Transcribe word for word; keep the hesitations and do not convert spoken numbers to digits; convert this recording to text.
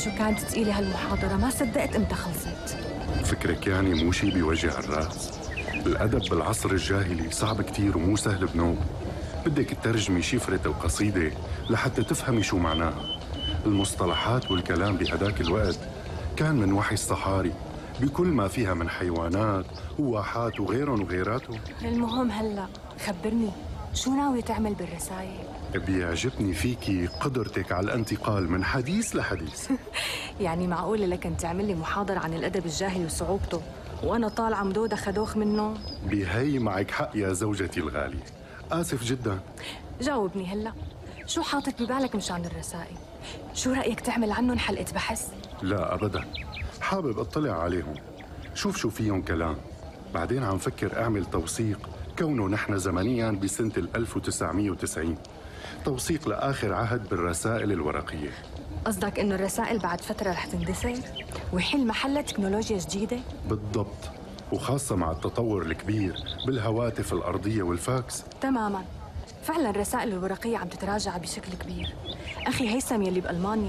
شو كانت تقيلة هالمحاضرة، ما صدقت امتى خلصت. فكرك يعني مو شي بيوجع الراس؟ الأدب بالعصر الجاهلي صعب كتير ومو سهل بنوب. بدك تترجمي شفرة القصيدة لحتى تفهمي شو معناها. المصطلحات والكلام بهداك الوقت كان من وحي الصحاري بكل ما فيها من حيوانات وواحات وغيرهم وغيراتهم. المهم هلأ خبرني، شو ناوي تعمل بالرسايل؟ بيعجبني فيكي قدرتك على الانتقال من حديث لحديث. يعني معقولة لكن تعمل لي محاضرة عن الأدب الجاهلي وصعوبته وأنا طالعة مدودة خدوخ منه؟ بهي معك حق يا زوجتي الغالية، آسف جدا. جاوبني هلأ، شو حاطط ببالك مشان الرسائل؟ شو رأيك تعمل عنهم حلقة بحث؟ لا أبدا، حابب أطلع عليهم، شوف شو فيهم كلام. بعدين عم فكر أعمل توثيق، كونه نحن زمنياً بسنة الألف وتسعمية وتسعين، توثيق لآخر عهد بالرسائل الورقية. قصدك إنه الرسائل بعد فترة رح تندثر ويحل محلها تكنولوجيا جديدة؟ بالضبط، وخاصة مع التطور الكبير بالهواتف الأرضية والفاكس. تماماً، فعلاً الرسائل الورقية عم تتراجع بشكل كبير. أخي هيثم يلي بألمانيا